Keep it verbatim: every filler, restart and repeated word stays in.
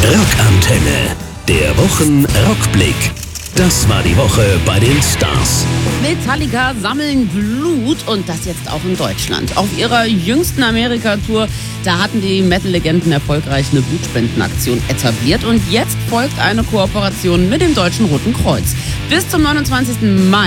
Rockantenne, der Wochen-Rückblick. Das war die Woche bei den Stars. Metallica sammeln Blut und das jetzt auch in Deutschland. Auf ihrer jüngsten Amerika-Tour, da hatten die Metal-Legenden erfolgreich eine Blutspendenaktion etabliert und jetzt folgt eine Kooperation mit dem Deutschen Roten Kreuz. Bis zum neunundzwanzigsten Mai